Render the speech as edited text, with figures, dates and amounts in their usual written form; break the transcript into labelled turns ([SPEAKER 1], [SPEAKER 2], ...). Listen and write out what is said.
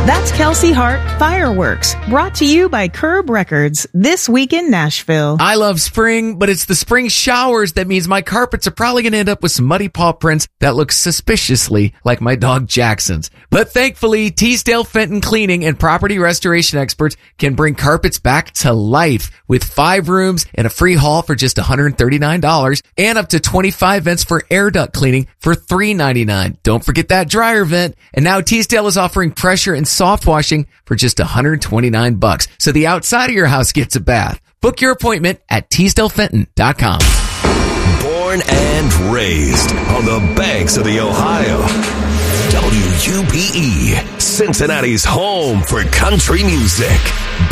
[SPEAKER 1] That's Kelsey Hart Fireworks, brought to you by Curb Records, this week in Nashville.
[SPEAKER 2] I love spring, but it's the spring showers that means my carpets are probably going to end up with some muddy paw prints that look suspiciously like my dog Jackson's. But thankfully, Teasdale Fenton Cleaning and Property Restoration Experts can bring carpets back to life with 5 rooms and a free haul for just $139 and up to 25 vents for air duct cleaning for $399. Don't forget that dryer vent. And now Teasdale is offering pressure and soft washing for just $129. So the outside of your house gets a bath. Book your appointment at TeasdaleFenton.com.
[SPEAKER 3] Born and raised on the banks of the Ohio. WUPE, Cincinnati's home for country music.